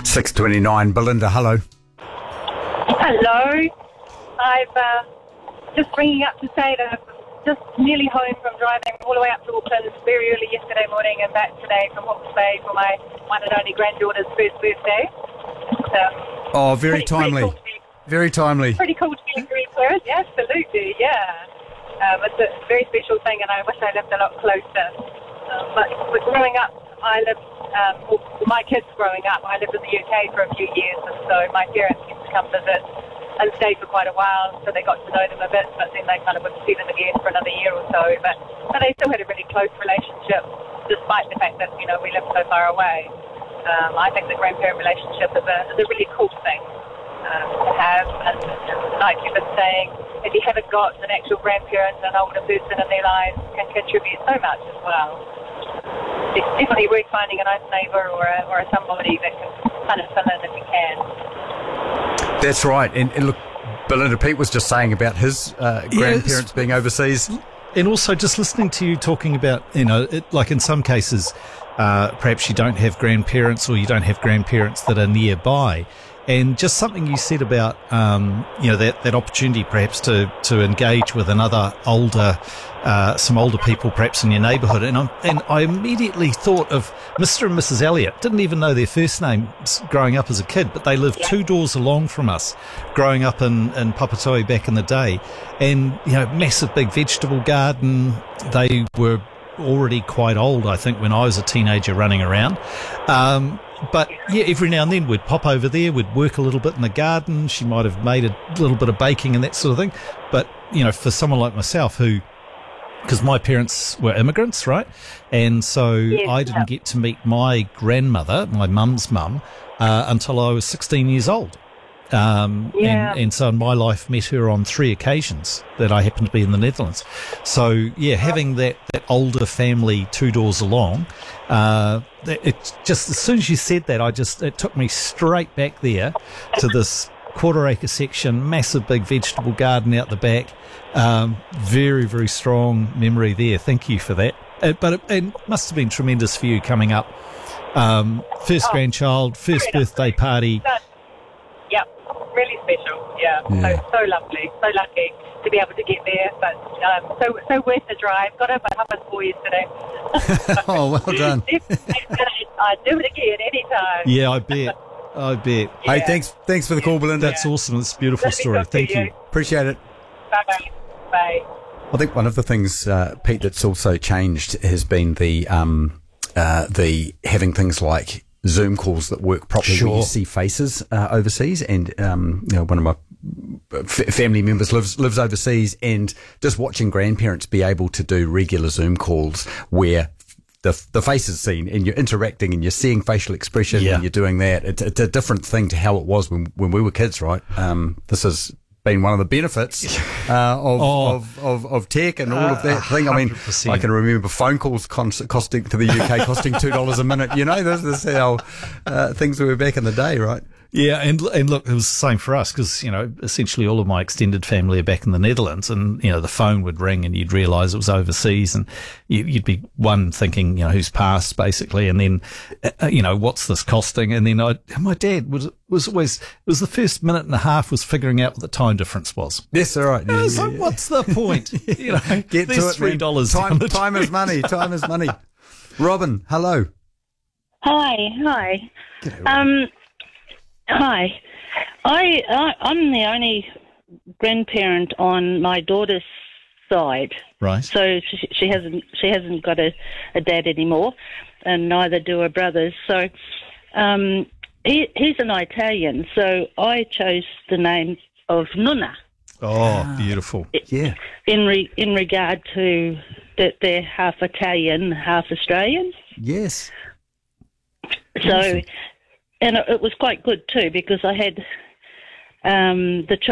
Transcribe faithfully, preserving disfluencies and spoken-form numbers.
six twenty-nine. Belinda, hello. Hello. I've uh, just ringing up to say that I'm just nearly home from driving all the way up to Auckland very early yesterday morning and back today from Hawke's Bay for my one and only granddaughter's first birthday. So, Oh, very pretty, timely. Pretty cool to be, Very timely. pretty cool to be a grandparent. Yeah, absolutely, yeah. Um, it's a very special thing, and I wish I lived a lot closer. Um, but but growing up, I lived, um, well, my kids growing up, I lived in the U K for a few years, and so my parents used to come visit and stay for quite a while, so they got to know them a bit, but then they kind of wouldn't see them again for another year or so. But, but they still had a really close relationship, despite the fact that, you know, we lived so far away. Um, I think the grandparent relationship is a, is a really cool thing um, to have, and, and like you've been saying, if you haven't got an actual grandparent, an older person in their lives can contribute so much as well. It's definitely worth finding a nice neighbour or a, or a somebody that can kind of fill in if you can. That's right. And, and look, Belinda, Pete was just saying about his uh, grandparents Yes. being overseas. And also just listening to you talking about, you know, it, like in some cases, uh, perhaps you don't have grandparents or you don't have grandparents that are nearby. And just something you said about, um, you know, that, that opportunity perhaps to, to engage with another older, uh, some older people perhaps in your neighbourhood. And, I'm, and I immediately thought of Mister and Missus Elliott. Didn't even know their first names growing up as a kid, but they lived two doors along from us growing up in, in Papatoi back in the day. And, you know, massive big vegetable garden. They were already quite old, I think, when I was a teenager running around. Um, But, yeah, every now and then we'd pop over there, we'd work a little bit in the garden. She might have made a little bit of baking and that sort of thing. But, you know, for someone like myself who, because my parents were immigrants, right? And so Yes, I didn't yeah. get to meet my grandmother, my mum's mum, uh, until I was sixteen years old. Um, Yeah. and, and so my life met her on three occasions that I happened to be in the Netherlands. So, yeah, having that, that older family two doors along, uh, it it just, as soon as you said that, I just, it took me straight back there to this quarter acre section, massive big vegetable garden out the back. Um, very, very strong memory there. Thank you for that. Uh, but it, it must have been tremendous for you coming up. Um, first Oh, grandchild, first very birthday party. That, yeah, really special. Yeah, Yeah. So, so lovely, so lucky to be able to get there. But um, so so worth the drive. Got up at half past four yesterday. Oh, well done. I'd do it again anytime. Yeah, I bet. I bet. Hey, Yeah. thanks thanks for the call, Belinda. That's awesome. It's a beautiful Let me story. talk to Thank you. you. Appreciate it. Bye bye. Bye. I think one of the things, uh, Pete, that's also changed has been the um, uh, the having things like Zoom calls that work properly, where Sure. you see faces uh, overseas. And um, you know, one of my f- family members lives lives overseas, and just watching grandparents be able to do regular Zoom calls where the the face is seen and you're interacting and you're seeing facial expression Yeah. and you're doing that. It's, it's a different thing to how it was when when we were kids, right? Um, this has been one of the benefits uh, of, Oh. of, of of tech and all of that thing. I mean, one hundred percent. I can remember phone calls con- costing to the U K costing two dollars a minute. You know, this, this is how uh, things were back in the day, right? Yeah, and and look, it was the same for us because, you know, essentially all of my extended family are back in the Netherlands, and, you know, the phone would ring and you'd realise it was overseas, and you- you'd be one thinking, you know, who's passed basically, and then, uh, you know, what's this costing? And then I, my dad was was always, it was the first minute and a half was figuring out what the time difference was. Yes, all right. Yeah, I was yeah, like, yeah. what's the point? You know, Get there's to it, three man. dollars. Time, time is money. Time is money. Robin, hello. Hi, hi. Um, hi. I, I I'm the only grandparent on my daughter's side, Right. so she, she hasn't she hasn't got a, a dad anymore, and neither do her brothers. So, um, he he's an Italian, so I chose the name of Nonna Oh, beautiful. Yeah. in re, in regard to that they're half Italian, half Australian. Yes. So, and it, it was quite good too because I had um, the